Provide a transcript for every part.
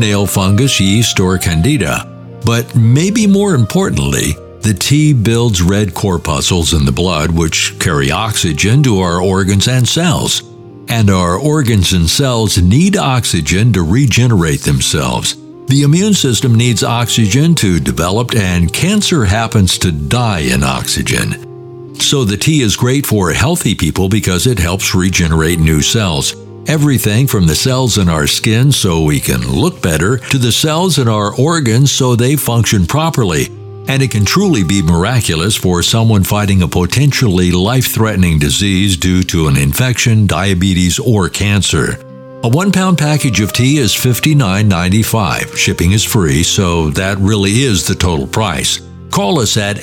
nail fungus, yeast, or candida. But maybe more importantly, the tea builds red corpuscles in the blood which carry oxygen to our organs and cells. And our organs and cells need oxygen to regenerate themselves. The immune system needs oxygen to develop, and cancer happens to die in oxygen. So the tea is great for healthy people because it helps regenerate new cells. Everything from the cells in our skin so we can look better to the cells in our organs so they function properly. And it can truly be miraculous for someone fighting a potentially life-threatening disease due to an infection, diabetes, or cancer. A 1-pound package of tea is $59.95. Shipping is free, so that really is the total price. Call us at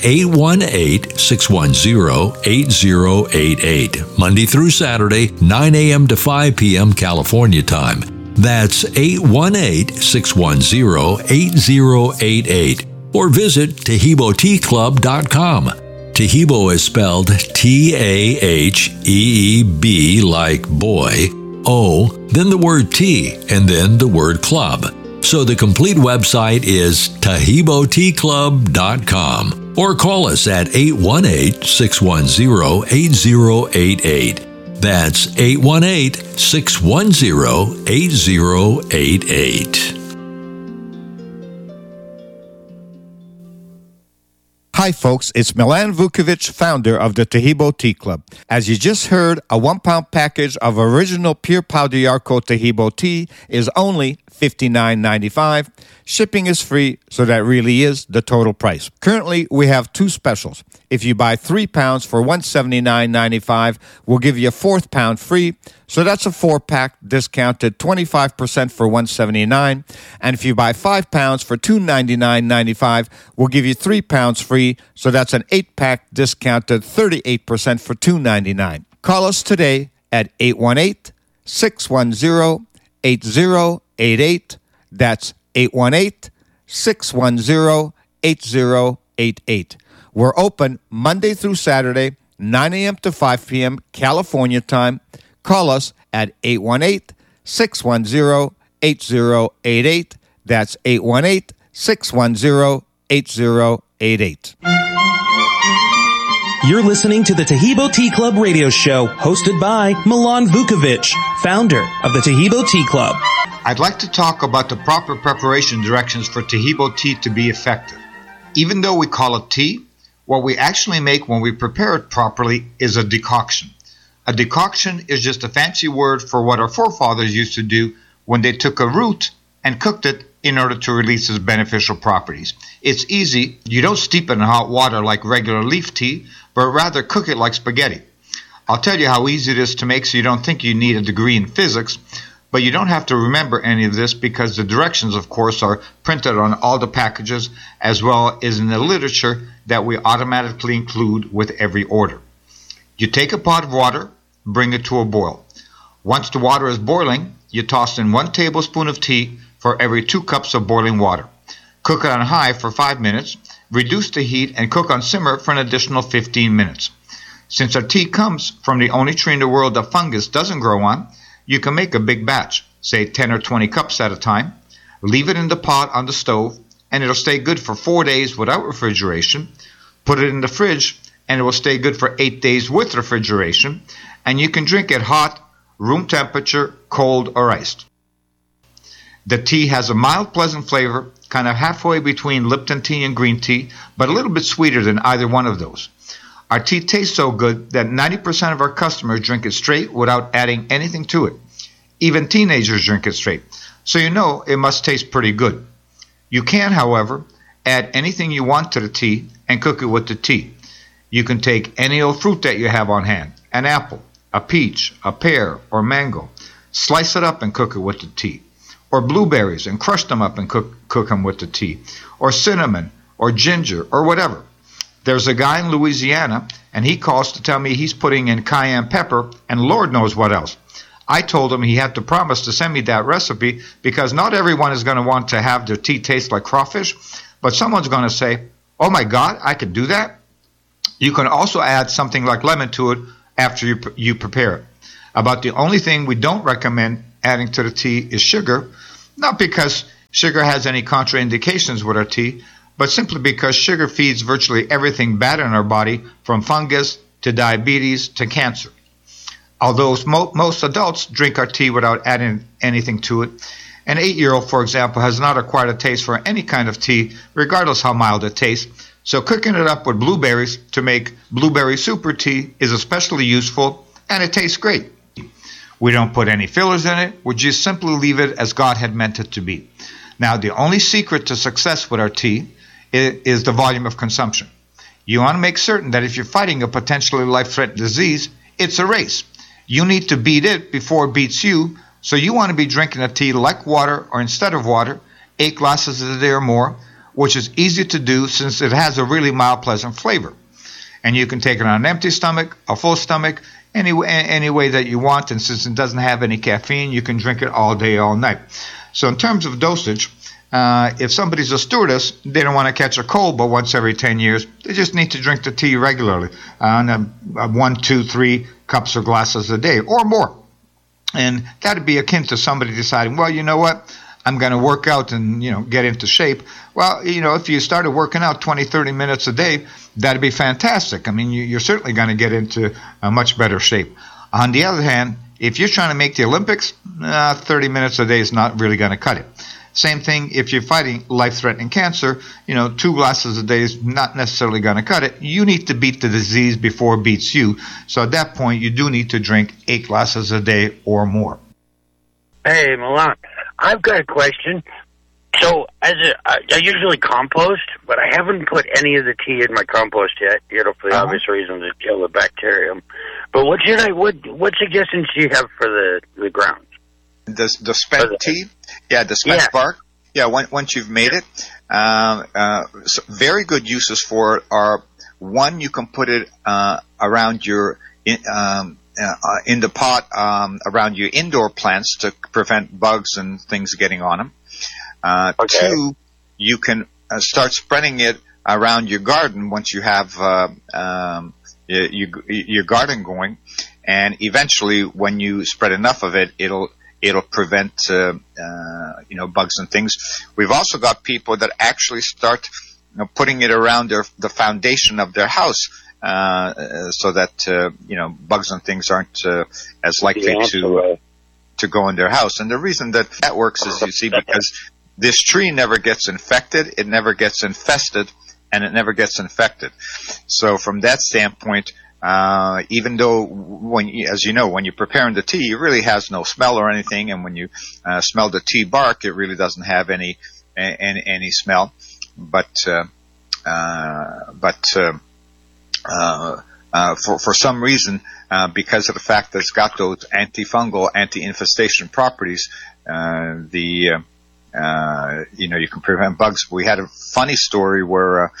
818-610-8088, Monday through Saturday, 9 a.m. to 5 p.m. California time. That's 818-610-8088. Or visit TaheeboTeaClub.com. Taheebo is spelled T-A-H-E-E-B like boy, O, then the word tea, and then the word club. So the complete website is TaheeboTeaClub.com. Or call us at 818-610-8088. That's 818-610-8088. Hi folks, it's Milan Vukovic, founder of the Taheebo Tea Club. As you just heard, a 1-pound package of original pure powder Yarko Taheebo tea is only $59.95. Shipping is free, so that really is the total price. Currently, we have 2 specials. If you buy 3 pounds for $179.95, we'll give you a 4th pound free. So that's a 4-pack discounted 25% for $179. And if you buy 5 pounds for $299.95, we'll give you 3 pounds free. So that's an 8-pack discounted 38% for $299. Call us today at 818-610-8088. That's 818-610-8088. We're open Monday through Saturday, 9 a.m. to 5 p.m. California time. Call us at 818-610-8088. That's 818-610-8088. You're listening to the Taheebo Tea Club radio show, hosted by Milan Vukovic, founder of the Taheebo Tea Club. I'd like to talk about the proper preparation directions for Taheebo tea to be effective. Even though we call it tea, what we actually make when we prepare it properly is a decoction. A decoction is just a fancy word for what our forefathers used to do when they took a root and cooked it in order to release its beneficial properties. It's easy. You don't steep it in hot water like regular leaf tea, but rather cook it like spaghetti. I'll tell you how easy it is to make so you don't think you need a degree in physics, but you don't have to remember any of this because the directions, of course, are printed on all the packages as well as in the literature that we automatically include with every order. You take a pot of water, bring it to a boil. Once the water is boiling, you toss in 1 tablespoon of tea for every 2 cups of boiling water. Cook it on high for 5 minutes, reduce the heat, and cook on simmer for an additional 15 minutes. Since our tea comes from the only tree in the world that fungus doesn't grow on, you can make a big batch, say 10 or 20 cups at a time, leave it in the pot on the stove, and it'll stay good for 4 days without refrigeration. Put it in the fridge, and it will stay good for 8 days with refrigeration, and you can drink it hot, room temperature, cold, or iced. The tea has a mild, pleasant flavor, kind of halfway between Lipton tea and green tea, but a little bit sweeter than either one of those. Our tea tastes so good that 90% of our customers drink it straight without adding anything to it. Even teenagers drink it straight, so you know it must taste pretty good. You can, however, add anything you want to the tea and cook it with the tea. You can take any old fruit that you have on hand, an apple, a peach, a pear, or mango, slice it up and cook it with the tea. Or blueberries and crush them up and cook them with the tea. Or cinnamon, or ginger, or whatever. There's a guy in Louisiana, and he calls to tell me he's putting in cayenne pepper and Lord knows what else. I told him he had to promise to send me that recipe because not everyone is going to want to have their tea taste like crawfish, but someone's going to say, oh my God, I could do that? You can also add something like lemon to it after you prepare it. About the only thing we don't recommend adding to the tea is sugar, not because sugar has any contraindications with our tea, but simply because sugar feeds virtually everything bad in our body, from fungus to diabetes to cancer. Although most adults drink our tea without adding anything to it, an 8-year-old, for example, has not acquired a taste for any kind of tea, regardless how mild it tastes. So cooking it up with blueberries to make blueberry super tea is especially useful, and it tastes great. We don't put any fillers in it. We just simply leave it as God had meant it to be. Now, the only secret to success with our tea is the volume of consumption. You want to make certain that if you're fighting a potentially life-threatening disease, it's a race. You need to beat it before it beats you, so you want to be drinking a tea like water or instead of water, 8 glasses a day or more, which is easy to do since it has a really mild, pleasant flavor. And you can take it on an empty stomach, a full stomach, any way that you want, and since it doesn't have any caffeine, you can drink it all day, all night. So in terms of dosage, if somebody's a stewardess, they don't want to catch a cold, but once every 10 years, they just need to drink the tea regularly, 1, 2, 3 cups or glasses a day or more. And that would be akin to somebody deciding, well, you know what, I'm going to work out and, get into shape. Well, if you started working out 20, 30 minutes a day, that'd be fantastic. I mean, you're certainly going to get into a much better shape. On the other hand, if you're trying to make the Olympics, 30 minutes a day is not really going to cut it. Same thing if you're fighting life-threatening cancer, 2 glasses a day is not necessarily going to cut it. You need to beat the disease before it beats you. So at that point, you do need to drink 8 glasses a day or more. Hey, Milan, I've got a question. So I usually compost, but I haven't put any of the tea in my compost yet, for the obvious reasons to kill the bacterium. But what suggestions do you have for the ground? The spent tea? Yeah, the spent bark. Yeah, once you've made it. So very good uses for it are, one, you can put it around your in the pot around your indoor plants to prevent bugs and things getting on them. Okay. 2, you can start spreading it around your garden once you have your garden going, and eventually, when you spread enough of it, it'll prevent bugs and things. We've also got people that actually start putting it around the foundation of their house, so that bugs and things aren't as likely to go in their house. And the reason that works is, you see, because this tree never gets infected, it never gets infested, and it never gets infected. So from that standpoint, even though when you're preparing the tea, it really has no smell or anything, and when you smell the tea bark, it really doesn't have any smell. But for some reason, because of the fact that it's got those antifungal, anti-infestation properties, you can prevent bugs. We had a funny story where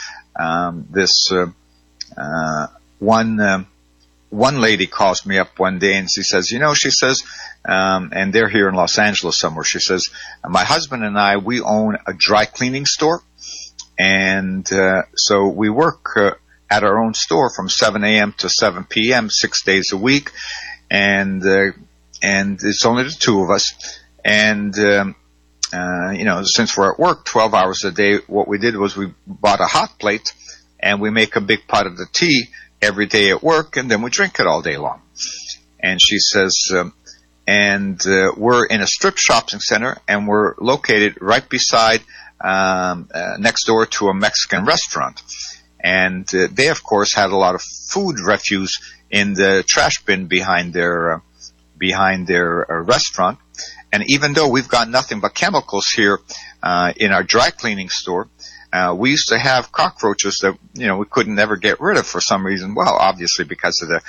one lady calls me up one day and she says, and they're here in Los Angeles somewhere. She says, my husband and I, we own a dry cleaning store, and so we work at our own store from 7 a.m. to 7 p.m. 6 days a week, and it's only the two of us, and since we're at work 12 hours a day, what we did was we bought a hot plate, and we make a big pot of the tea every day at work, and then we drink it all day long. And she says, we're in a strip shopping center, and we're located right beside, next door to a Mexican restaurant. And they, of course, had a lot of food refuse in the trash bin behind their restaurant. And even though we've got nothing but chemicals here in our dry cleaning store, we used to have cockroaches that we couldn't never get rid of for some reason. Well, obviously because of the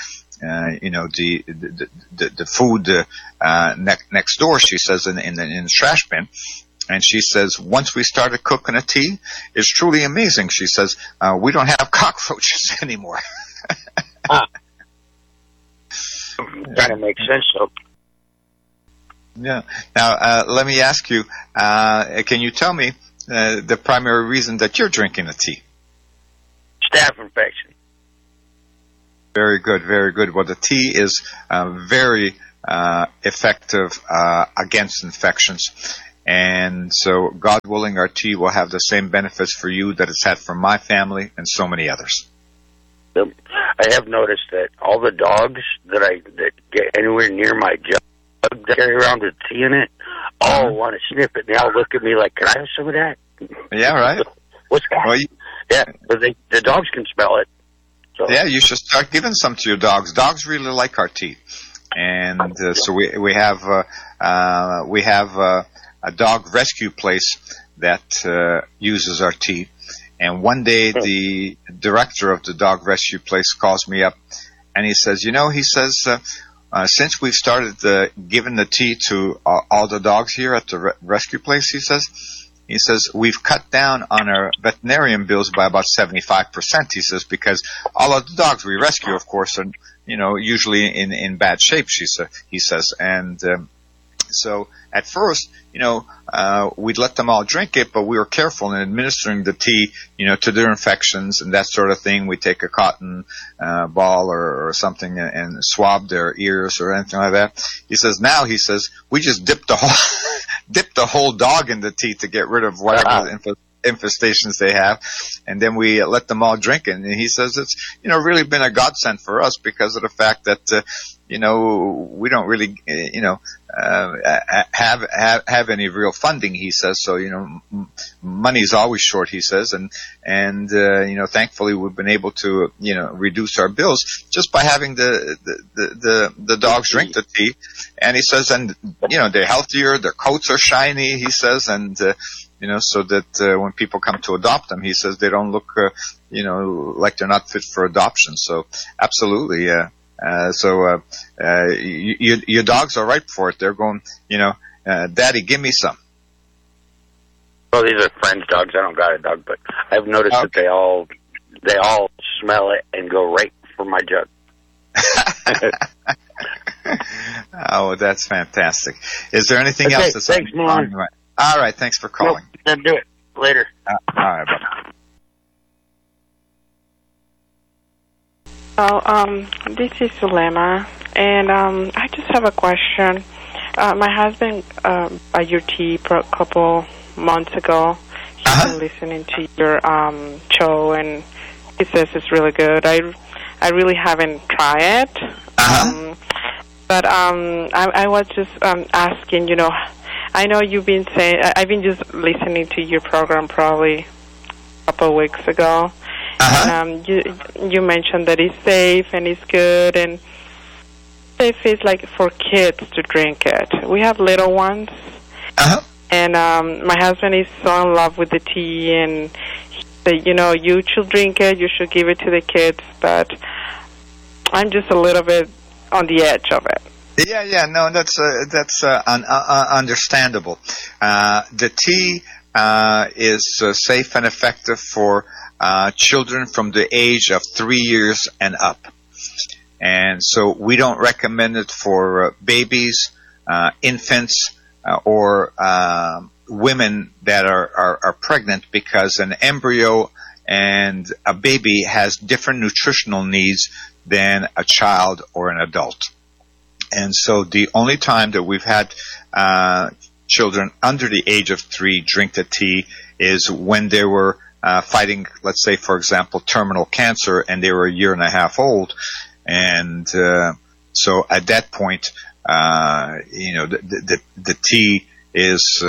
food next door. She says in the trash bin. And she says, once we started cooking a tea, it's truly amazing. She says, we don't have cockroaches anymore. Kind of makes sense, though. Yeah. Now, let me ask you, can you tell me the primary reason that you're drinking a tea? Staph infection. Very good, very good. Well, the tea is very effective against infections. And so, God willing, our tea will have the same benefits for you that it's had for my family and so many others. I have noticed that all the dogs that get anywhere near my jug that carry around with tea in it all want to sniff it. They all look at me like, "Can I have some of that?" Yeah, right. What's that? Well, yeah, but the dogs can smell it. So. Yeah, you should start giving some to your dogs. Dogs really like our tea, and so we have a dog rescue place that uses our tea. And one day, the director of the dog rescue place calls me up, and he says, since we've started giving the tea to all the dogs here at the rescue place, he says, we've cut down on our veterinarian bills by about 75%, he says, because all of the dogs we rescue, of course, are, usually in bad shape, he says. And so at first, we'd let them all drink it, but we were careful in administering the tea, to their infections and that sort of thing. We take a cotton ball or something and swab their ears or anything like that. He says, we just dip the whole dog in the tea to get rid of whatever infestations they have, and then we let them all drink it. And he says it's really been a godsend for us because of the fact that we don't really have any real funding, he says. So money's always short, he says, and thankfully we've been able to reduce our bills just by having the dogs drink the tea. And he says, and they're healthier, their coats are shiny, he says, and so that when people come to adopt them, he says they don't look, like they're not fit for adoption. So absolutely, your dogs are ripe for it. They're going, Daddy, give me some. Well, these are friends' dogs. I don't got a dog, but I've noticed that they all smell it and go right for my jug. Oh, that's fantastic. Is there anything else that's thanks, Milan. All right, thanks for calling. Then do it later. All right, bye. This is Sulema, and I just have a question. My husband bought your tea for a couple months ago. He's been listening to your show, and he says it's really good. I really haven't tried it, but I was just asking, I know you've been saying, I've been just listening to your program probably a couple of weeks ago. And, you mentioned that it's safe and it's good, and safe is like for kids to drink it. We have little ones, and my husband is so in love with the tea, and he said, you should drink it, you should give it to the kids, but I'm just a little bit on the edge of it. Yeah, no, that's understandable. The tea is safe and effective for children from the age of 3 years and up. And so we don't recommend it for babies, infants, or women that are pregnant, because an embryo and a baby has different nutritional needs than a child or an adult. And so the only time that we've had children under the age of 3 drink the tea is when they were fighting, let's say, for example, terminal cancer, and they were a year and a half old. And so at that point, the tea is,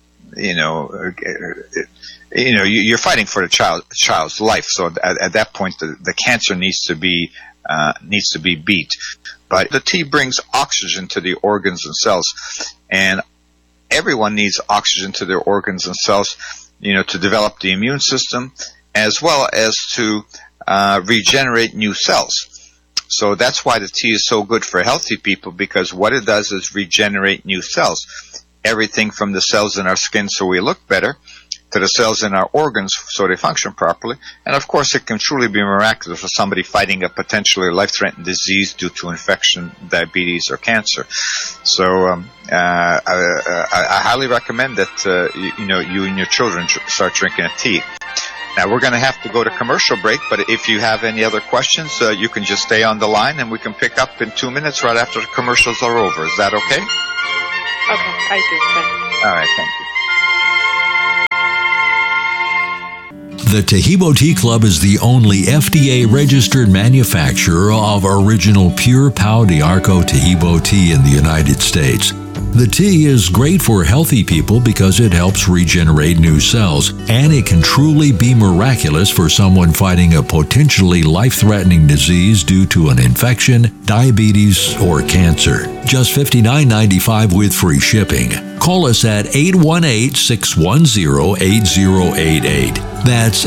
you're fighting for the child's life. So at that point, the cancer needs to be beat. But the tea brings oxygen to the organs and cells, and everyone needs oxygen to their organs and cells, to develop the immune system, as well as to regenerate new cells. So that's why the tea is so good for healthy people, because what it does is regenerate new cells. Everything from the cells in our skin so we look better, to the cells in our organs so they function properly. And of course, it can truly be miraculous for somebody fighting a potentially life-threatening disease due to infection, diabetes, or cancer. So I highly recommend that you and your children start drinking a tea. Now, we're going to have to go to commercial break, but if you have any other questions, you can just stay on the line, and we can pick up in 2 minutes right after the commercials are over. Is that okay? Okay, I do. Thanks. All right, thank you. The Taheebo Tea Club is the only FDA-registered manufacturer of original pure Pau d'Arco Taheebo tea in the United States. The tea is great for healthy people because it helps regenerate new cells, and it can truly be miraculous for someone fighting a potentially life-threatening disease due to an infection, diabetes, or cancer. Just $59.95 with free shipping. Call us at 818-610-8088. That's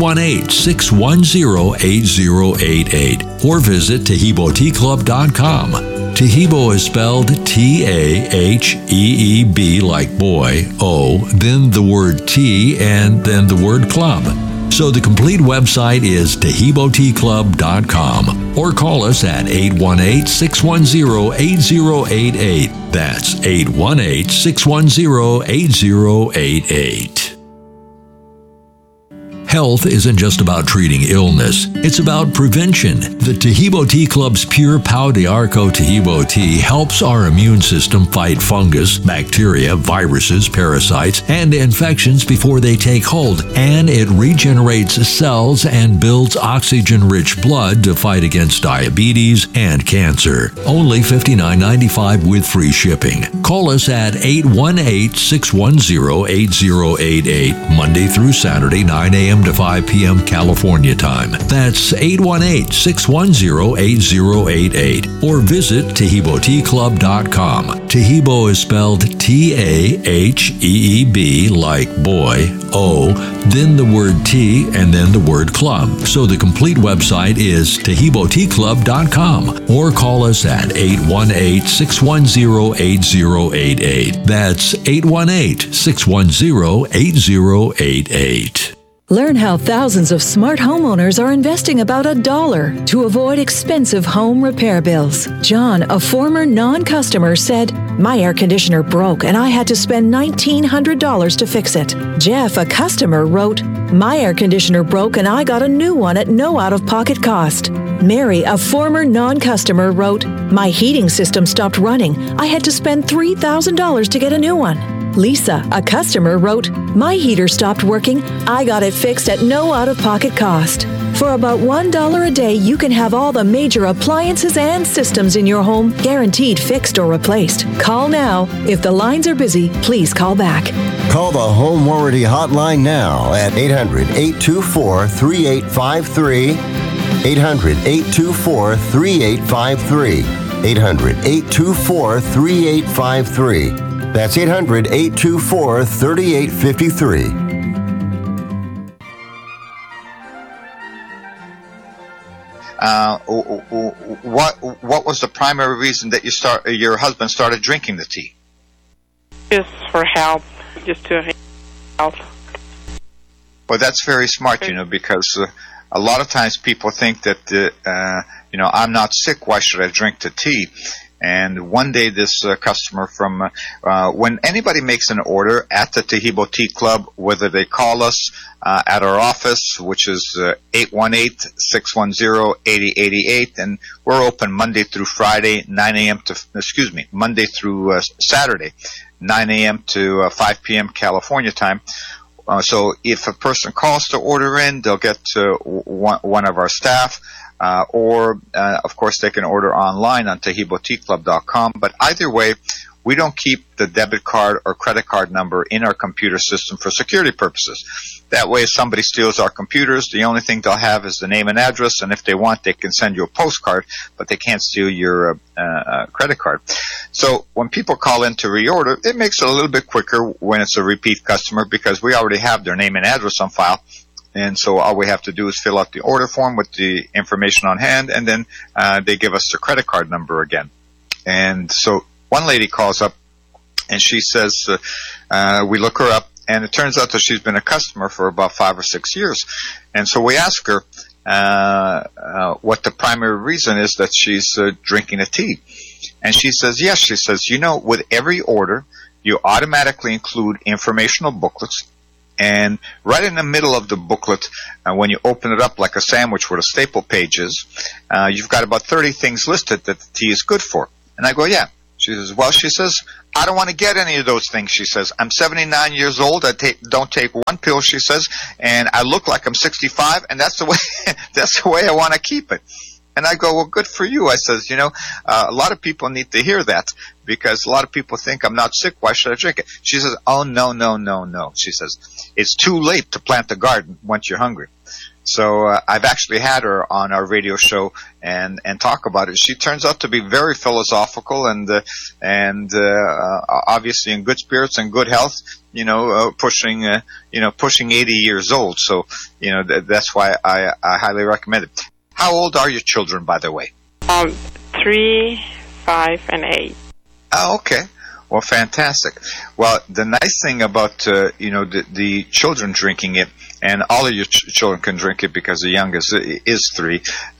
818-610-8088. Or visit TaheeboTeaClub.com. Taheebo is spelled T-A-H-E-E-B like boy, O, then the word tea, and then the word club. So the complete website is TaheeboTeaClub.com or call us at 818-610-8088. That's 818-610-8088. Health isn't just about treating illness, it's about prevention. The Taheebo Tea Club's pure Pau d'Arco Taheebo tea helps our immune system fight fungus, bacteria, viruses, parasites, and infections before they take hold, and it regenerates cells and builds oxygen-rich blood to fight against diabetes and cancer. Only $59.95 with free shipping. Call us at 818-610-8088, Monday through Saturday, 9 a.m. to 5 p.m. California time. That's 818-610-8088. Or visit TaheeboTeaClub.com. Taheebo is spelled T-A-H-E-E-B like boy, O, then the word tea, and then the word club. So the complete website is TaheeboTeaClub.com. Or call us at 818-610-8088. That's 818-610-8088. Learn how thousands of smart homeowners are investing about $1 to avoid expensive home repair bills. John, a former non-customer, said, "My air conditioner broke and I had to spend $1,900 to fix it." Jeff, a customer, wrote, "My air conditioner broke and I got a new one at no out-of-pocket cost." Mary, a former non-customer, wrote, "My heating system stopped running. I had to spend $3,000 to get a new one." Lisa, a customer, wrote, "My heater stopped working. I got it fixed at no out-of-pocket cost." For about $1 a day, you can have all the major appliances and systems in your home guaranteed fixed or replaced. Call now. If the lines are busy, please call back. Call the Home Warranty Hotline now at 800-824-3853. 800-824-3853. 800-824-3853. That's 800-824-3853. What was the primary reason that your husband started drinking the tea? Just for help, just to help. Well, that's very smart, because a lot of times people think that, I'm not sick, why should I drink the tea? And one day this customer from, when anybody makes an order at the Taheebo Tea Club, whether they call us at our office, which is 818-610-8088, and we're open Monday through Friday, Monday through Saturday, 9 a.m. to 5 p.m. California time. So if a person calls to order in, they'll get one of our staff. Of course, they can order online on TaheeboTeaClub.com. But either way, we don't keep the debit card or credit card number in our computer system for security purposes. That way, if somebody steals our computers, the only thing they'll have is the name and address, and if they want, they can send you a postcard, but they can't steal your credit card. So when people call in to reorder, it makes it a little bit quicker when it's a repeat customer because we already have their name and address on file. And so all we have to do is fill out the order form with the information on hand, and then they give us the credit card number again. And so one lady calls up, and she says, we look her up, and it turns out that she's been a customer for about 5 or 6 years. And so we ask her what the primary reason is that she's drinking a tea. And she says, yes. She says, with every order, you automatically include informational booklets. And right in the middle of the booklet, when you open it up like a sandwich where the staple page is, you've got about 30 things listed that the tea is good for. And I go, yeah, She says, well, she says, I don't want to get any of those things, she says. I'm 79 years old. I don't take one pill, she says, and I look like I'm 65, and that's the way I want to keep it. And I go, well, good for you. I says, a lot of people need to hear that, because a lot of people think I'm not sick. Why should I drink it? She says, oh, no. She says, it's too late to plant a garden once you're hungry. So I've actually had her on our radio show and talk about it. She turns out to be very philosophical and obviously in good spirits and good health. Pushing 80 years old. So that's why I highly recommend it. How old are your children, by the way? 3, 5, and 8. Oh, okay. Well, fantastic. Well, the nice thing about the children drinking it, and all of your children can drink it because the youngest is 3,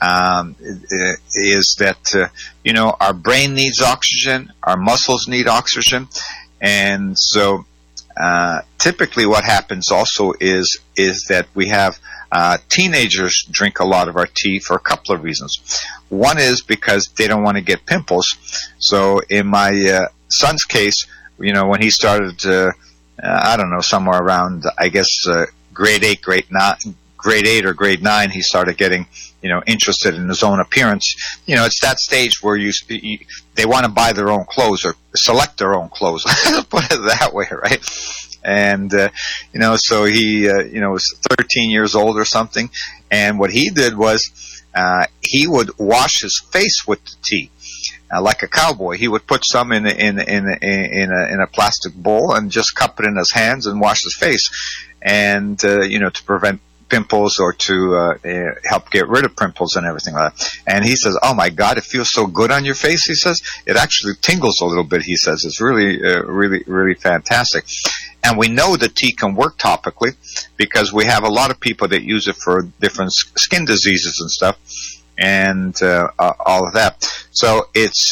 is that our brain needs oxygen, our muscles need oxygen, and so typically what happens also is that we have teenagers drink a lot of our tea for a couple of reasons. One is because they don't want to get pimples. So in my son's case, when he started, somewhere around, I guess, grade 8 or grade 9, he started getting, interested in his own appearance. It's that stage where they want to buy their own clothes or select their own clothes. Put it that way, right? And, so he, was 13 years old or something. And what he did was, he would wash his face with the tea. Like a cowboy, he would put some in a plastic bowl and just cup it in his hands and wash his face, and to prevent pimples or to help get rid of pimples and everything like that. And he says, "Oh my God, it feels so good on your face." He says, "It actually tingles a little bit." He says, "It's really, really fantastic." And we know that tea can work topically because we have a lot of people that use it for different skin diseases and stuff. And all of that. So it's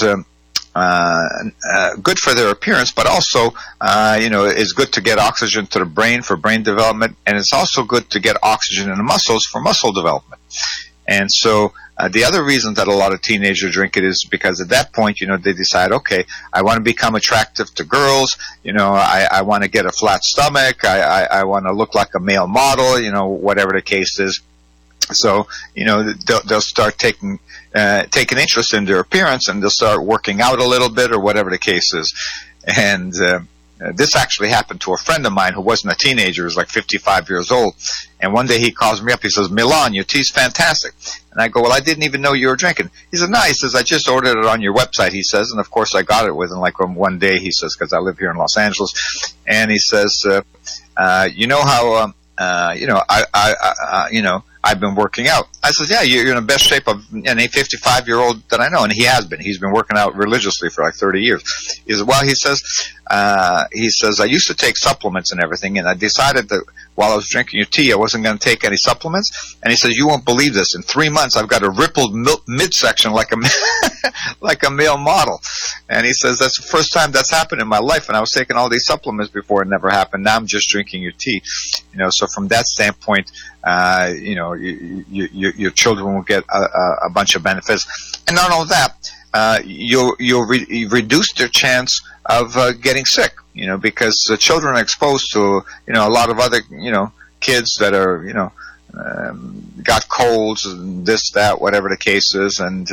good for their appearance, but also, it's good to get oxygen to the brain for brain development, and it's also good to get oxygen in the muscles for muscle development. And so the other reason that a lot of teenagers drink it is because at that point, they decide, okay, I want to become attractive to girls, I want to get a flat stomach, I want to look like a male model, whatever the case is. So, they'll start taking interest in their appearance, and they'll start working out a little bit or whatever the case is. And this actually happened to a friend of mine who wasn't a teenager. He was like 55 years old. And one day he calls me up. He says, "Milan, your tea's fantastic." And I go, "Well, I didn't even know you were drinking." He said, "No," he says, "I just ordered it on your website," he says. And, of course, I got it within like one day, he says, because I live here in Los Angeles. And he says, I've been working out. I said, "Yeah, you're in the best shape of any 55-year-old that I know." And he has been. He's been working out religiously for like 30 years. He says, "Well," he says, "I used to take supplements and everything, and I decided that while I was drinking your tea, I wasn't going to take any supplements." And he says, "You won't believe this. In 3 months, I've got a rippled midsection like a like a male model." And he says, "That's the first time that's happened in my life. And I was taking all these supplements before it never happened. Now I'm just drinking your tea." So from that standpoint, your children will get a bunch of benefits. And not only that, you'll reduce their chance of getting sick, because the children are exposed to, a lot of other, kids that are, got colds and this, that, whatever the case is. And,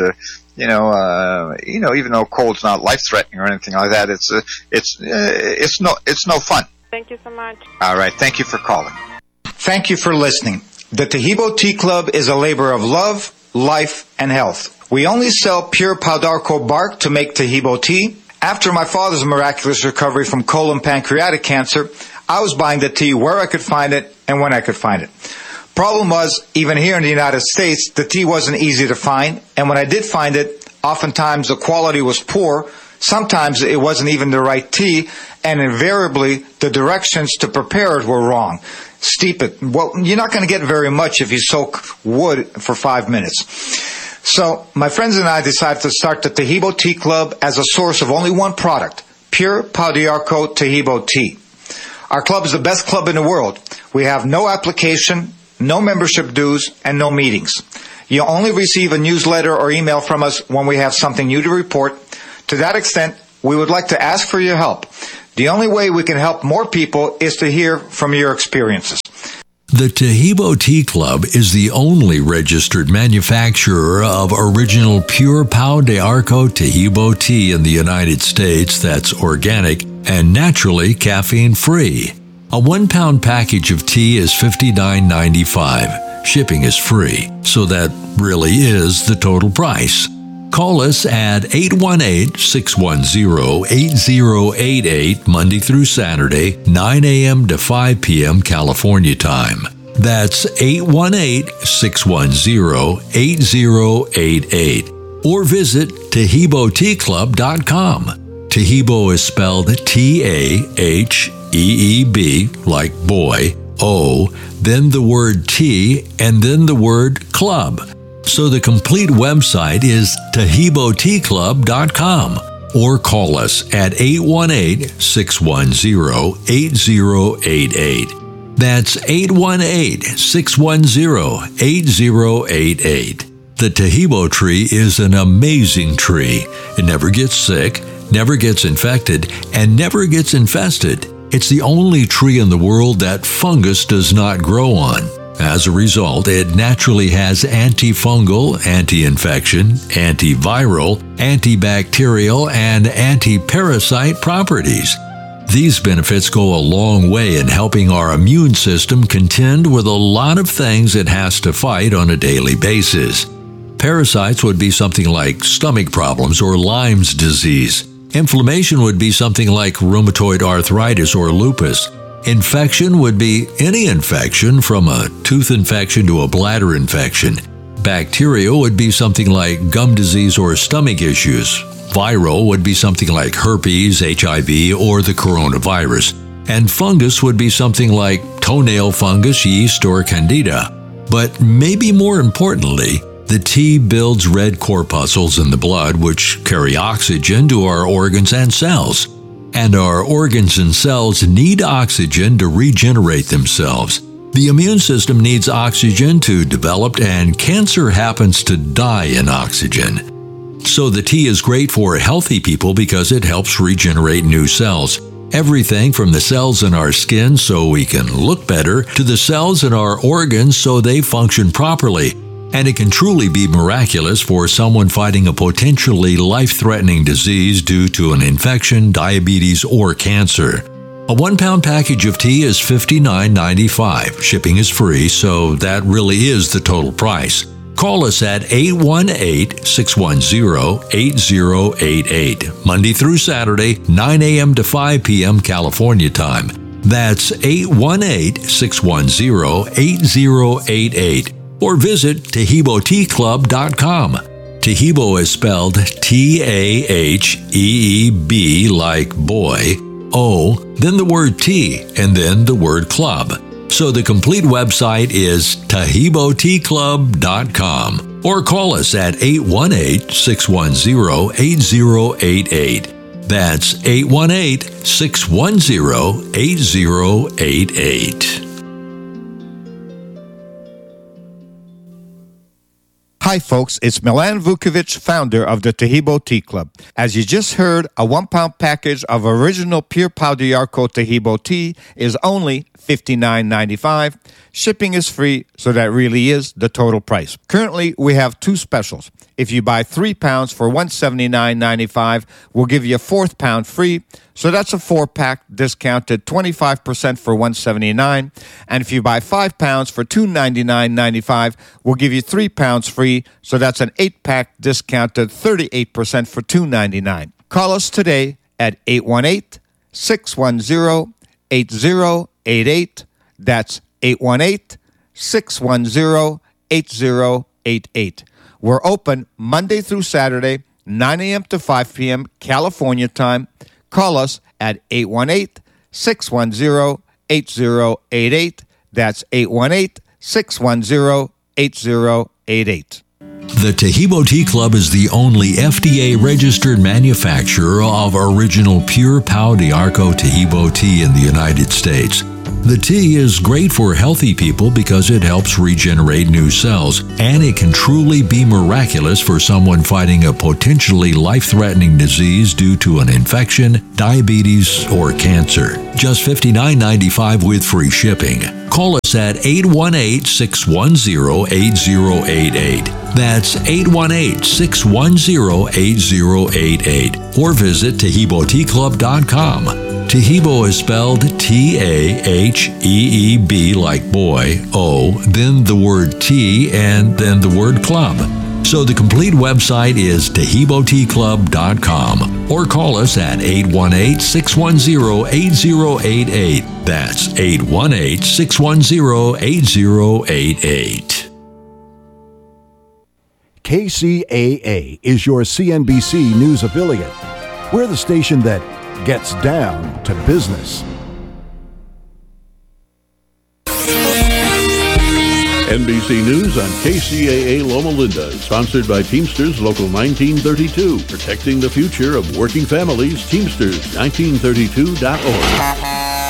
even though cold's not life-threatening or anything like that, it's no fun. Thank you so much. All right. Thank you for calling. Thank you for listening. The Taheebo Tea Club is a labor of love, life, and health. We only sell pure Pau d'Arco bark to make Taheebo tea. After my father's miraculous recovery from colon pancreatic cancer, I was buying the tea where I could find it and when I could find it. Problem was, even here in the United States, the tea wasn't easy to find, and when I did find it, oftentimes the quality was poor. Sometimes it wasn't even the right tea, and invariably the directions to prepare it were wrong. Steep it. Well, you're not going to get very much if you soak wood for 5 minutes. So my friends and I decided to start the Taheebo Tea Club as a source of only one product, pure Pau d'Arco Taheebo tea. Our club is the best club in the world. We have no application, no membership dues, and no meetings. You only receive a newsletter or email from us when we have something new to report. To that extent, we would like to ask for your help. The only way we can help more people is to hear from your experiences. The Taheebo Tea Club is the only registered manufacturer of original Pure Pau de Arco Taheebo tea in the United States that's organic and naturally caffeine-free. A 1-pound package of tea is $59.95. Shipping is free, so that really is the total price. Call us at 818-610-8088 Monday through Saturday, 9 a.m. to 5 p.m. California time. That's 818-610-8088. Or visit TaheeboTeaClub.com. Taheebo is spelled T-A-H-E-E-B, like boy, O, then the word tea, and then the word club. So the complete website is TaheeboTeaClub.com, or call us at 818-610-8088. That's 818-610-8088. The Taheebo tree is an amazing tree. It never gets sick, never gets infected, and never gets infested. It's the only tree in the world that fungus does not grow on. As a result, it naturally has antifungal, anti-infection, antiviral, antibacterial, and anti-parasite properties. These benefits go a long way in helping our immune system contend with a lot of things it has to fight on a daily basis. Parasites would be something like stomach problems or Lyme's disease. Inflammation would be something like rheumatoid arthritis or lupus. Infection would be any infection, from a tooth infection to a bladder infection. Bacteria would be something like gum disease or stomach issues. Viral would be something like herpes, HIV, or the coronavirus. And fungus would be something like toenail fungus, yeast, or candida. But maybe more importantly, the tea builds red corpuscles in the blood which carry oxygen to our organs and cells. And our organs and cells need oxygen to regenerate themselves. The immune system needs oxygen to develop, and cancer happens to die in oxygen. So the tea is great for healthy people because it helps regenerate new cells. Everything from the cells in our skin so we can look better to the cells in our organs so they function properly. And it can truly be miraculous for someone fighting a potentially life-threatening disease due to an infection, diabetes, or cancer. A 1-pound package of tea is $59.95. Shipping is free, so that really is the total price. Call us at 818-610-8088, Monday through Saturday, 9 a.m. to 5 p.m. California time. That's 818-610-8088. Or visit TaheeboTeaClub.com. Taheebo is spelled T-A-H-E-E-B, like boy, O, then the word tea, and then the word club. So the complete website is TaheeboTeaClub.com. Or call us at 818-610-8088. That's 818-610-8088. Hi folks, it's Milan Vukovic, founder of the Taheebo Tea Club. As you just heard, a 1-pound package of original Pure Pau de Arco Taheebo tea is only $59.95. Shipping is free, so that really is the total price. Currently, we have 2 specials. If you buy 3 pounds for $179.95, we'll give you a 4th pound free. So that's a 4-pack discounted 25% for $179. And if you buy 5 pounds for $299.95, we'll give you 3 pounds free. So that's an 8-pack discounted 38% for $299. Call us today at 818-610-8088. That's 818-610-8088. We're open Monday through Saturday, 9 a.m. to 5 p.m. California time. Call us at 818-610-8088. That's 818-610-8088. The Taheebo Tea Club is the only FDA-registered manufacturer of original Pure Pau de Arco Taheebo tea in the United States. The tea is great for healthy people because it helps regenerate new cells, and it can truly be miraculous for someone fighting a potentially life-threatening disease due to an infection, diabetes, or cancer. Just $59.95 with free shipping. Call us at 818-610-8088. That's 818-610-8088. Or visit TaheeboTeaClub.com. Taheebo is spelled T-A-H-E-E-B like boy, O, then the word tea, and then the word club. So the complete website is TaheeboTeaClub.com or call us at 818-610-8088. That's 818-610-8088. KCAA is your CNBC News affiliate. We're the station that gets down to business. NBC News on KCAA Loma Linda is sponsored by Teamsters Local 1932, protecting the future of working families. Teamsters1932.org.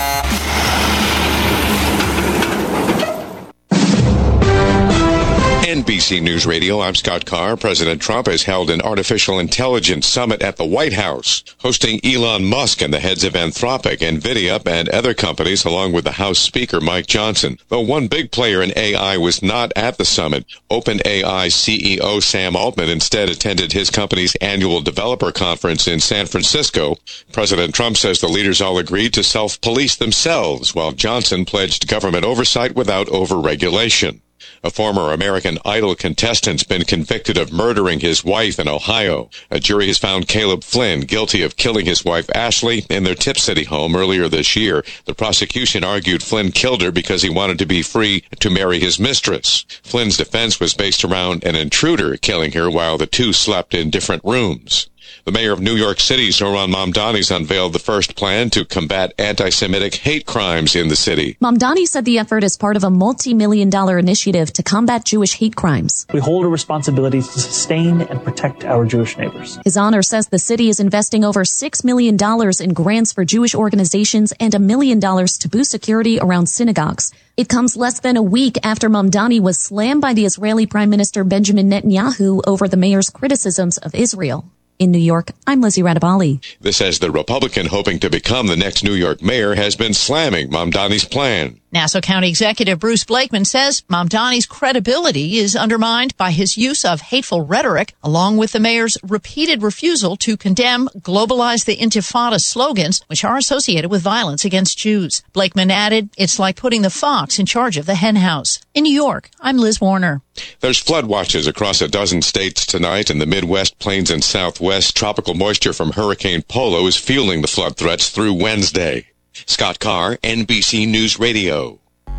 NBC News Radio, I'm Scott Carr. President Trump has held an artificial intelligence summit at the White House, hosting Elon Musk and the heads of Anthropic, NVIDIA, and other companies, along with the House Speaker, Mike Johnson. Though one big player in AI was not at the summit, OpenAI CEO Sam Altman instead attended his company's annual developer conference in San Francisco. President Trump says the leaders all agreed to self-police themselves, while Johnson pledged government oversight without overregulation. A former American Idol contestant's been convicted of murdering his wife in Ohio. A jury has found Caleb Flynn guilty of killing his wife Ashley in their Tip City home earlier this year. The prosecution argued Flynn killed her because he wanted to be free to marry his mistress. Flynn's defense was based around an intruder killing her while the two slept in different rooms. The mayor of New York City, Zohran Mamdani, has unveiled the first plan to combat anti-Semitic hate crimes in the city. Mamdani said the effort is part of a multi-million-dollar initiative to combat Jewish hate crimes. We hold a responsibility to sustain and protect our Jewish neighbors. His Honor says the city is investing over $6 million in grants for Jewish organizations and $1 million to boost security around synagogues. It comes less than a week after Mamdani was slammed by the Israeli Prime Minister Benjamin Netanyahu over the mayor's criticisms of Israel. In New York, I'm Lizzie Radabali. This as the Republican hoping to become the next New York mayor has been slamming Mamdani's plan. Nassau County Executive Bruce Blakeman says Mamdani's credibility is undermined by his use of hateful rhetoric, along with the mayor's repeated refusal to condemn globalize the Intifada slogans, which are associated with violence against Jews. Blakeman added, it's like putting the fox in charge of the hen house. In New York, I'm Liz Warner. There's flood watches across a dozen states tonight in the Midwest, Plains, and Southwest. Tropical moisture from Hurricane Polo is fueling the flood threats through Wednesday. Scott Carr, NBC News Radio.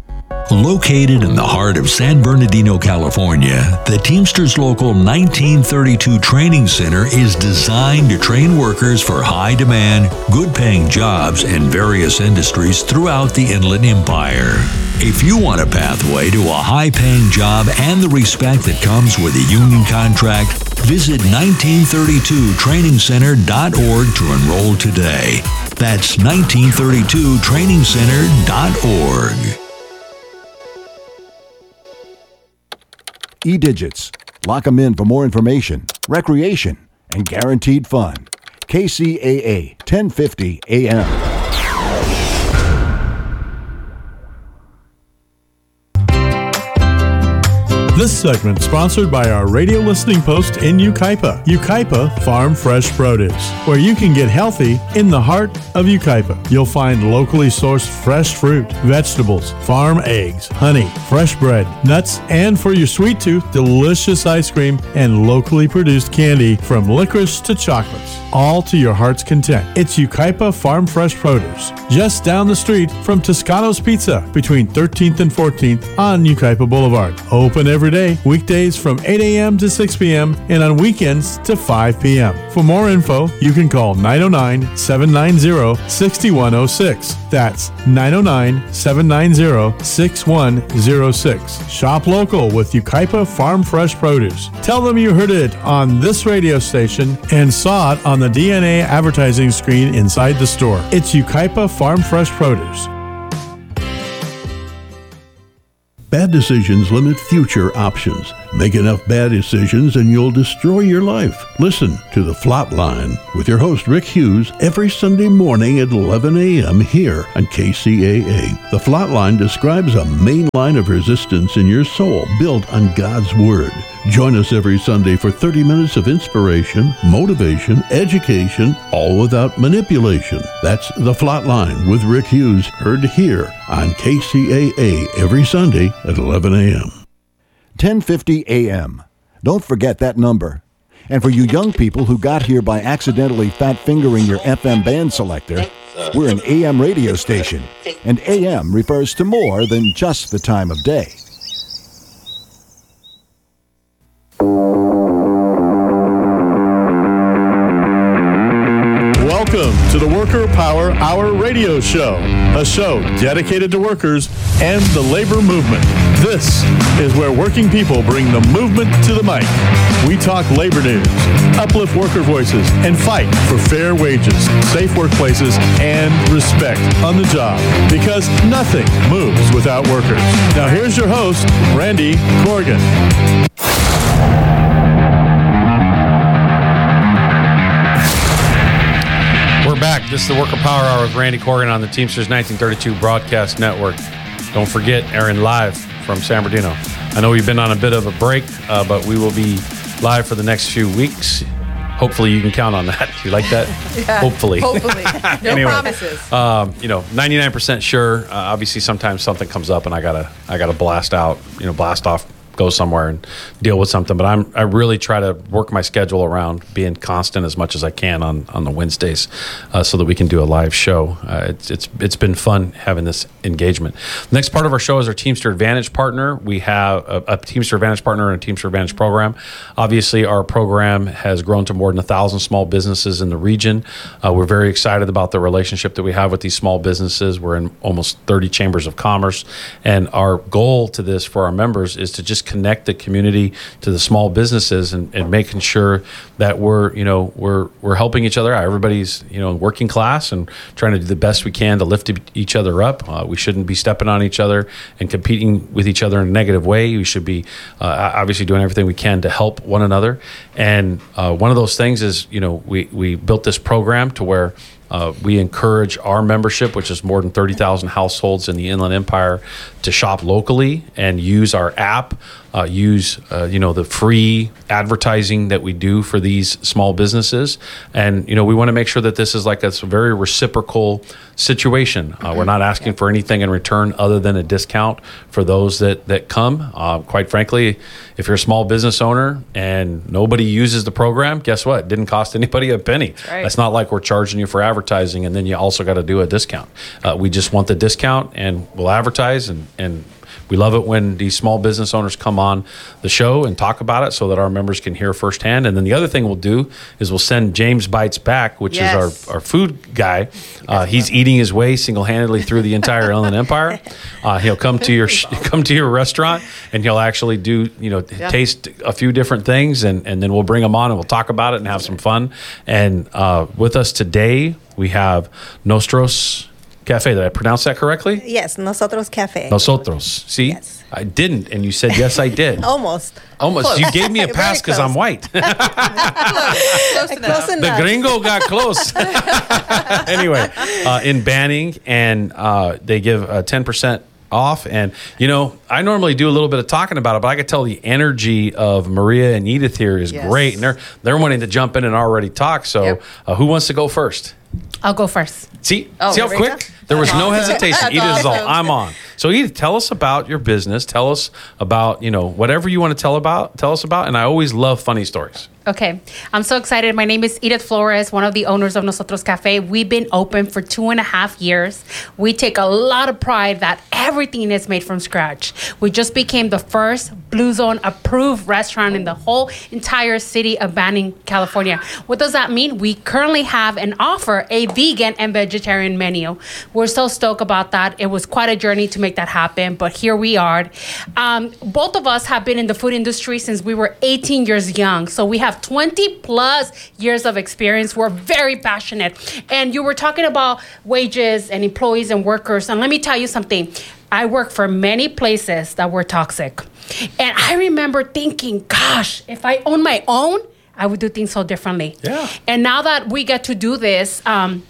Located in the heart of San Bernardino, California, the Teamsters Local 1932 Training Center is designed to train workers for high-demand, good-paying jobs in various industries throughout the Inland Empire. If you want a pathway to a high-paying job and the respect that comes with a union contract, visit 1932trainingcenter.org to enroll today. That's 1932trainingcenter.org. E-Digits. Lock them in for more information, recreation, and guaranteed fun. KCAA 1050 AM. This segment sponsored by our radio listening post in Yucaipa. Yucaipa Farm Fresh Produce, where you can get healthy in the heart of Yucaipa. You'll find locally sourced fresh fruit, vegetables, farm eggs, honey, fresh bread, nuts, and for your sweet tooth, delicious ice cream and locally produced candy from licorice to chocolates, all to your heart's content. It's Yucaipa Farm Fresh Produce, just down the street from Toscano's Pizza between 13th and 14th on Yucaipa Boulevard. Open every day, weekdays from 8 a.m. to 6 p.m. and on weekends to 5 p.m. For more info, you can call 909-790-6106. That's 909-790-6106. Shop local with Yucaipa Farm Fresh Produce. Tell them you heard it on this radio station and saw it on the DNA advertising screen inside the store. It's Yucaipa Farm Fresh Produce. Bad decisions limit future options. Make enough bad decisions and you'll destroy your life. Listen to The Flatline with your host Rick Hughes every Sunday morning at 11 a.m. here on KCAA. The Flatline describes a main line of resistance in your soul built on God's Word. Join us every Sunday for 30 minutes of inspiration, motivation, education, all without manipulation. That's The Flatline with Rick Hughes, heard here on KCAA every Sunday at 11 a.m. 1050 a.m. Don't forget that number. And for you young people who got here by accidentally fat-fingering your FM band selector, we're an AM radio station, and AM refers to more than just the time of day. Welcome to the Worker Power Hour radio show, a show dedicated to workers and the labor movement. This is where working people bring the movement to the mic. We talk labor news, uplift worker voices, and fight for fair wages, safe workplaces, and respect on the job, because nothing moves without workers. Now here's your host, Randy Corrigan. We're back. This is the Worker Power Hour with Randy Corrigan on the Teamsters 1932 Broadcast Network. Don't forget, airing live from San Bernardino. I know we've been on a bit of a break, but we will be live for the next few weeks. Hopefully, you can count on that. You like that? Yeah, hopefully. No anyway, promises. 99% sure. Obviously, sometimes something comes up and I gotta blast out. Blast off. Go somewhere and deal with something, but I really try to work my schedule around being constant as much as I can on the Wednesdays, so that we can do a live show. It's been fun having this engagement. The next part of our show is our Teamster Advantage partner. We have a Teamster Advantage partner and a Teamster Advantage program. Obviously, our program has grown to more than 1,000 small businesses in the region. We're very excited about the relationship that we have with these small businesses. We're in almost 30 chambers of commerce, and our goal to this for our members is to just connect the community to the small businesses and making sure that we're helping each other out. Everybody's working class and trying to do the best we can to lift each other up. We shouldn't be stepping on each other and competing with each other in a negative way. We should be obviously doing everything we can to help one another. And one of those things is we built this program to where we encourage our membership, which is more than 30,000 households in the Inland Empire, to shop locally and use our app, use the free advertising that we do for these small businesses. And we want to make sure that this is like a very reciprocal situation. We're not asking for anything in return other than a discount for those that come. Quite frankly, if you're a small business owner and nobody uses the program, guess what? It didn't cost anybody a penny. Right. It's not like we're charging you for advertising and then you also got to do a discount. We just want the discount, and we'll advertise, and we love it when these small business owners come on the show and talk about it so that our members can hear firsthand. And then the other thing we'll do is we'll send James Bites back, which is our food guy. He's eating his way single-handedly through the entire Inland Empire. He'll come to your restaurant and he'll actually do taste a few different things, and then we'll bring him on and we'll talk about it and have some fun. And with us today we have Nostros Cafe. Did I pronounce that correctly? Yes, Nosotros Cafe. Nosotros. See? Yes. I didn't, and you said yes, I did. Almost. Close. You gave me a pass because I'm white. Close enough. The gringo got close. Anyway, in Banning, and they give 10% off. And, I normally do a little bit of talking about it, but I could tell the energy of Maria and Edith here is great. And they're wanting to jump in and already talk. So who wants to go first? I'll go first. See how quick? There was no hesitation. Edith is all, I'm on. So Edith, tell us about your business. Tell us about, whatever you want to tell us about. And I always love funny stories. Okay. I'm so excited. My name is Edith Flores, one of the owners of Nosotros Cafe. We've been open for 2.5 years. We take a lot of pride that everything is made from scratch. We just became the first Blue Zone approved restaurant in the whole entire city of Banning, California. What does that mean? We currently have and offer a vegan and vegetarian menu. We're so stoked about that. It was quite a journey to make that happen, but here we are. Both of us have been in the food industry since we were 18 years young. So we have 20 plus years of experience. We're very passionate. And you were talking about wages and employees and workers. And let me tell you something. I worked for many places that were toxic. And I remember thinking, gosh, if I owned my own, I would do things so differently. Yeah. And now that we get to do this,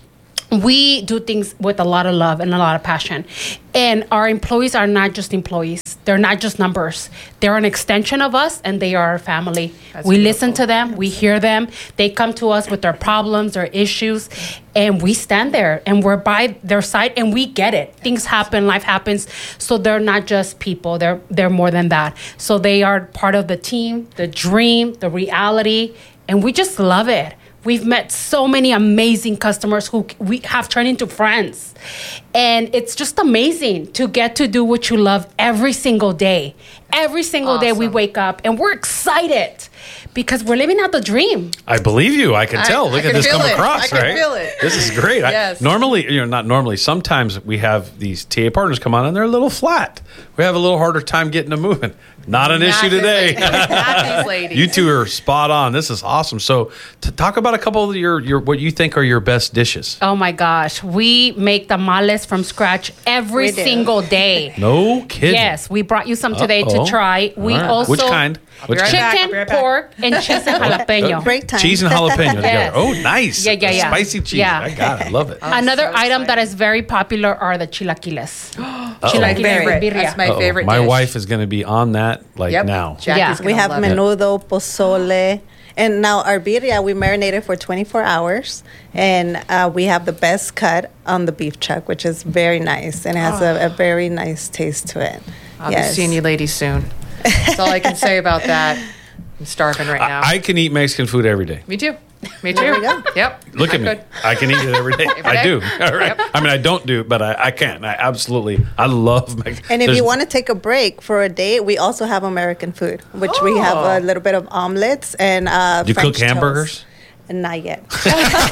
we do things with a lot of love and a lot of passion. And our employees are not just employees. They're not just numbers. They're an extension of us, and they are our family. We listen to them. We hear them. They come to us with their problems, their issues, and we stand there, and we're by their side, and we get it. Things happen. Life happens. So they're not just people. They're more than that. So they are part of the team, the dream, the reality, and we just love it. We've met so many amazing customers who we have turned into friends. And it's just amazing to get to do what you love every single day. Every single day we wake up and we're excited because we're living out the dream. I believe you. I can tell. Look at this come across, I can right? feel it. This is great. Yes. Not normally. Sometimes we have these TA partners come on and they're a little flat. We have a little harder time getting them moving. Not an issue today. Not these ladies. You two are spot on. This is awesome. So, to talk about a couple of your what you think are your best dishes. Oh my gosh, we make tamales from scratch every single day. No kidding. Yes, we brought you some today to try. We All right. also Which kind? chicken, pork, and cheese and jalapeno. Break time. Cheese and jalapeno together. Yes. Oh, nice. Yeah. Spicy cheese. Yeah. I got it. I love it. Another item that is very popular are the chilaquiles. My favorite. That's my favorite My dish. wife is going to be on that now. Jackie's Yeah. we have menudo, pozole, and now our birria, we marinated for 24 hours, and we have the best cut on the beef chuck, which is very nice, and it has a very nice taste to it. I'll be seeing you ladies soon. That's all I can say all that. I'm starving right now. I can eat Mexican food every day. Me too. Me too. There we go. Yep. Look at me. Good. I can eat it every day. Every I day? do. All right. I mean, I don't do it, but I can. I love Mexican. And if you want to take a break for a day, we also have American food, which we have a little bit of omelets and do you French cook hamburgers? toast. Not yet. She's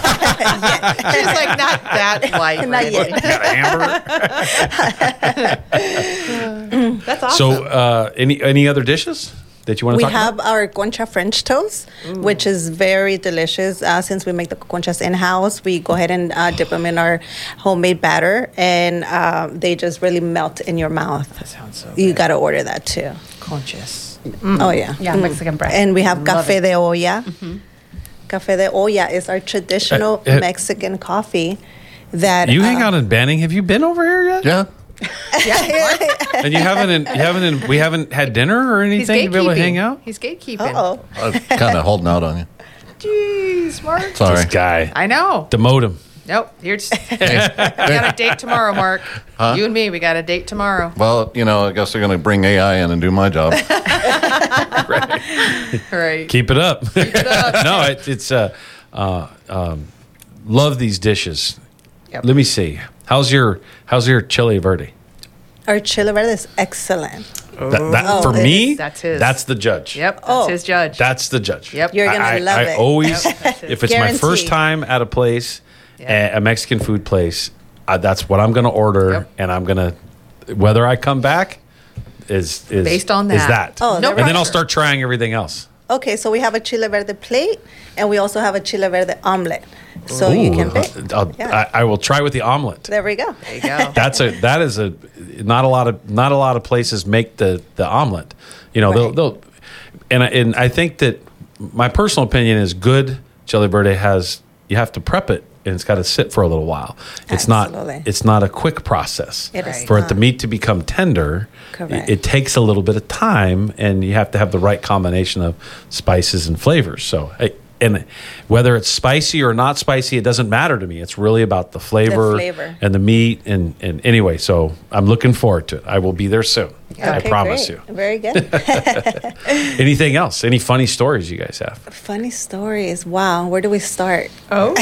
like, not that light. Not yet. That's awesome. So, any other dishes that you want to We talk have about? our concha French toast, which is very delicious. Since we make the conchas in-house, we go ahead and dip them in our homemade batter, and they just really melt in your mouth. That sounds so good. You got to order that too. Conchas. Oh, yeah. Yeah, Mexican bread. And we have Love café it. de olla. Café de olla is our traditional Mexican coffee that... You hang out in Banning. Have you been over here yet? Yeah. And we haven't had dinner or He's anything to be able to hang gatekeeping. out? He's gatekeeping. Uh-oh. I'm kind of holding out on you. Jeez, Mark. Sorry. This guy. I know. Demote him. Nope. You're just, we got a date tomorrow, Mark. Huh? You and me, we got a date tomorrow. Well, I guess they're going to bring AI in and do my job. Right. Keep it up. No, it's love these dishes. Yep. Let me see. How's your chili verde? Our chile verde is excellent. For me, That's his. that's the judge. Yep. That's his judge. That's the judge. Yep. You're going to love I it. always, Yep, that's it. if it's my first Guaranteed. time at a place, a Mexican food place, that's what I'm going to order, Yep. and I'm going to, whether I come back, is Based on is that. Oh, and no then I'll pressure. start trying everything else. Okay, so we have a chile verde plate, and we also have a chile verde omelet. So you can pick. Yeah. I will try with the omelet. There we go. There you go. That is not a lot of places make the omelet. They'll and I think that my personal opinion is good chili verde you have to prep it and it's got to sit for a little while. Absolutely. It's not a quick process. It is For not. the meat to become tender. Correct. It takes a little bit of time, and you have to have the right combination of spices and flavors. So, and whether it's spicy or not spicy, it doesn't matter to me. It's really about the flavor, and the meat. And anyway, so I'm looking forward to it. I will be there soon. I Okay, promise great. you. Very good. Anything else? Any funny stories you guys have? Funny stories. Wow, where do we start? Oh.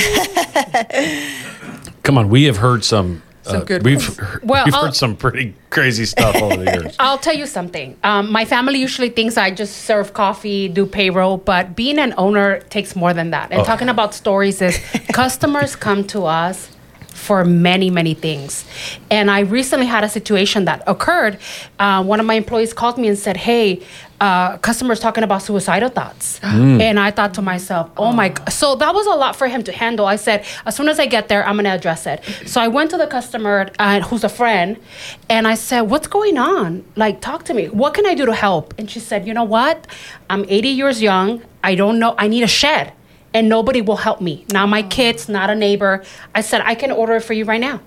Come on, we have heard some. good we've ones. Well, we've I'll- heard some pretty crazy stuff over the years. I'll tell you something. My family usually thinks I just serve coffee, do payroll, but being an owner takes more than that. And talking about stories is customers come to us for many, many things. And I recently had a situation that occurred. One of my employees called me and said, hey, customers talking about suicidal thoughts. And I thought to myself, oh my God. So that was a lot for him to handle. I said, as soon as I get there, I'm going to address it. So I went to the customer who's a friend, and I said, what's going on? Like, talk to me. What can I do to help? And she said, you know what? I'm 80 years young. I don't know. I need a shed. And nobody will help me. Not my kids, not a neighbor. I said, I can order it for you right now.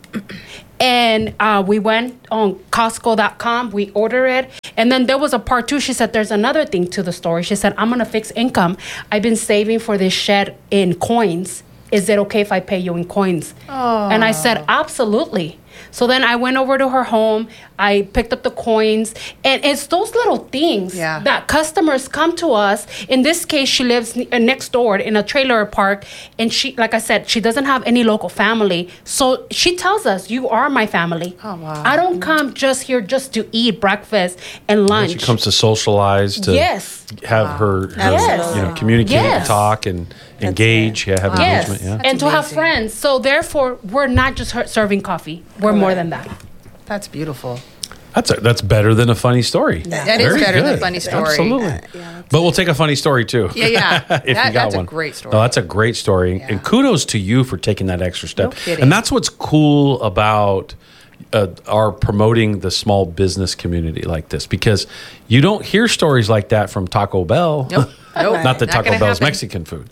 And we went on Costco.com. We ordered it. And then there was a part two. She said, there's another thing to the story. She said, I'm going to fix income. I've been saving for this shed in coins. Is it okay if I pay you in coins? And I said, absolutely. So then I went over to her home. I picked up the coins. And it's those little things that customers come to us. In this case, she lives next door in a trailer park. And she, like I said, she doesn't have any local family. So she tells us, you are my family. Oh, wow. I don't come just here just to eat breakfast and lunch. She comes to socialize, to have her communicate, talk, and engage. Have engagement. Yeah. And to have friends. So therefore, we're not just serving coffee. We're more than that. That's beautiful. That's better than a funny story. That is better than a funny story. Absolutely. But we'll take a funny story too. Yeah. If you got that's one. A great story. No, that's a great story. And kudos to you for taking that extra step. No kidding. And that's what's cool about our promoting the small business community like this, because you don't hear stories like that from Taco Bell. Nope. Not that Taco Bell's happen. Mexican food.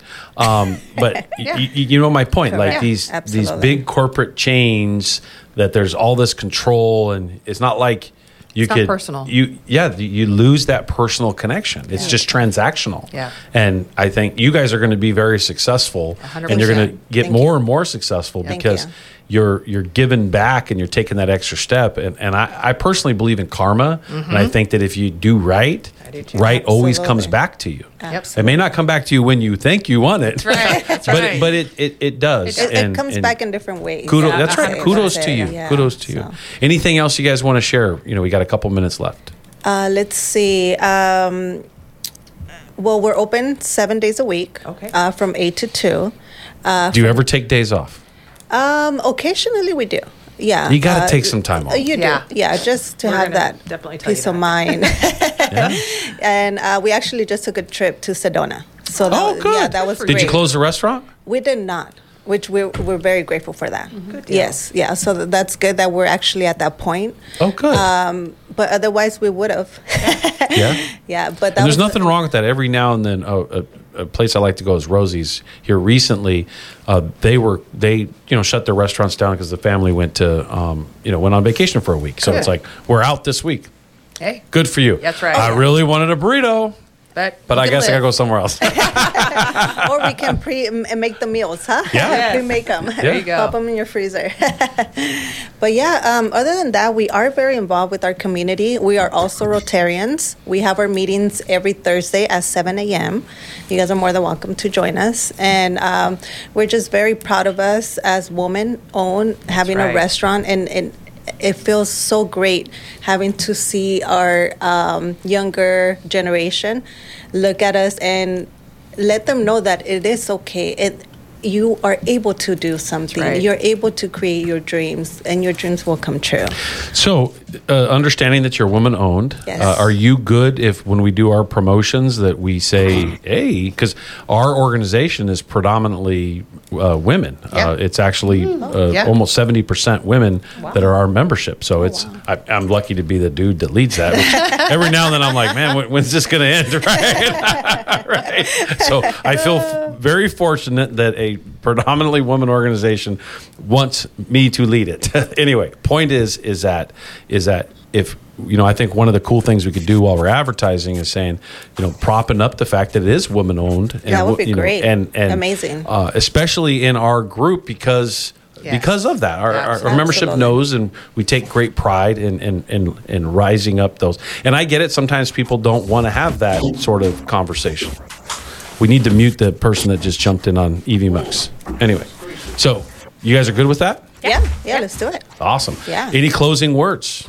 But you know my point. Correct. Like these big corporate chains that there's all this control, and it's not like it's not personal. You lose that personal connection. It's just transactional. Yeah. And I think you guys are going to be very successful 100%. and you're going to get more and more successful because you're giving back and you're taking that extra step. And I personally believe in karma. And I think that if you do right always comes back to you. It may not come back to you when you think you want it. That's right. But it does. It comes back in different ways. That's right. Kudos to you. Kudos to you. Anything else you guys want to share? We got a couple minutes left. Let's see. Well, we're open 7 days a week. Okay. From 8 to 2. Do you ever take days off? Occasionally we do. Yeah. You got to take some time off. You do. Yeah, just to have that peace of mind. And we actually just took a trip to Sedona. So good. Yeah, that was great. Did you close the restaurant? We did not, which we're very grateful for that. Good deal. Yes. Yeah. So that's good that we're actually at that point. Oh, good. But otherwise we would have. Yeah. But there's nothing wrong with that. Every now and then, a place I like to go is Rosie's. Here recently, they shut their restaurants down because the family went on vacation for a week. So it's like, we're out this week. Hey, good for you. That's right. I really wanted a burrito, but I guess I gotta go somewhere else. Or we can make the meals, huh? Yeah, pre-make them. There you go. Pop them in your freezer. But other than that, we are very involved with our community. We are also Rotarians. We have our meetings every Thursday at 7 a.m. You guys are more than welcome to join us. And we're just very proud of us as women-owned, having a restaurant. And it feels so great having to see our younger generation look at us and let them know that it is okay. You are able to do something. Right. You're able to create your dreams, and your dreams will come true. So, understanding that you're woman-owned, are you good if when we do our promotions that we say, hey, because our organization is predominantly women. It's actually almost 70% women that are our membership. So I'm lucky to be the dude that leads that. Which every now and then I'm like, man, when's this going to end? Right? So I feel very fortunate that a predominantly woman organization wants me to lead it. Anyway, point is that if I think one of the cool things we could do while we're advertising is saying, propping up the fact that it is woman owned. That would be great and amazing, especially in our group because of that. Our membership knows, and we take great pride in rising up those. And I get it. Sometimes people don't want to have that sort of conversation. We need to mute the person that just jumped in on Evie Mux. Anyway, so you guys are good with that? Yeah, let's do it. Awesome. Yeah. Any closing words?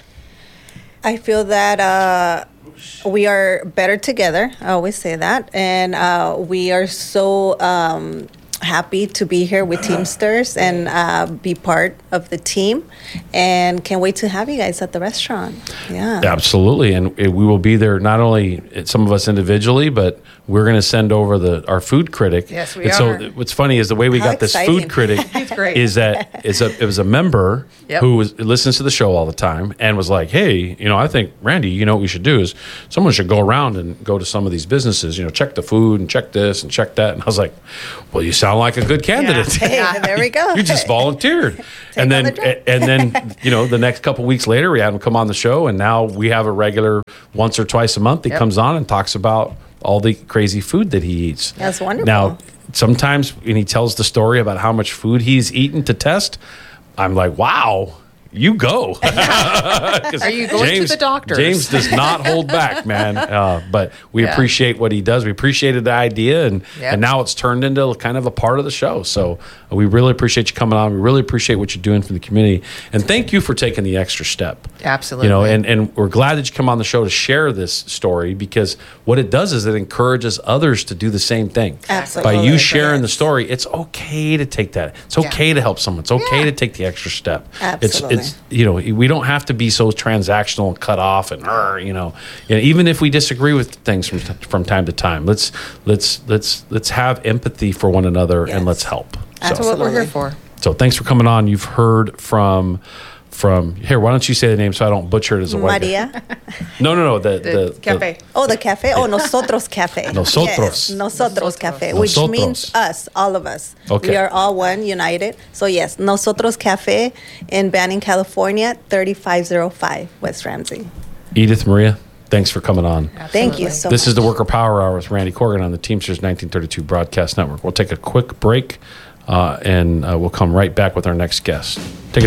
I feel that we are better together. I always say that. And we are so happy to be here with Teamsters and be part of the team, and can't wait to have you guys at the restaurant. Yeah, absolutely. And we will be there, not only some of us individually, but we're going to send over our food critic. Yes, we and are. So what's funny is the way we got this food critic He's great. is that it was a member who listens to the show all the time and was like, hey, I think, Randy, what we should do is someone should go around and go to some of these businesses, check the food and check this and check that. And I was like, well, you sound like a good candidate. Yeah. Hey, there we go. You just volunteered. And then the next couple weeks later, we had him come on the show, and now we have a regular once or twice a month. He comes on and talks about all the crazy food that he eats. That's wonderful. Now, sometimes when he tells the story about how much food he's eaten to test, I'm like, wow. You go. Are you going to the doctors? James does not hold back, man. But we appreciate what he does. We appreciated the idea, and now it's turned into kind of a part of the show. So we really appreciate you coming on. We really appreciate what you're doing for the community, and thank you for taking the extra step. Absolutely. And we're glad that you come on the show to share this story, because what it does is it encourages others to do the same thing. Absolutely. By you sharing the story, it's okay to take that. It's okay to help someone. It's okay to take the extra step. Absolutely. We don't have to be so transactional and cut off and even if we disagree with things from time to time, let's have empathy for one another and let's help. That's what we're here for. So thanks for coming on. You've heard from here. Why don't you say the name so I don't butcher it as a white Maria. guy? No. The cafe. The cafe. Nosotros Cafe. Nosotros. Yes, Nosotros Cafe, which Nosotros. means us, all of us. Okay. We are all one, united. So yes, Nosotros Cafe in Banning, California, 3505 West Ramsey. Edith, Maria, thanks for coming on. Absolutely. Thank you so much. This is the Worker Power Hour with Randy Corrigan on the Teamsters 1932 Broadcast Network. We'll take a quick break, and we'll come right back with our next guest. Take a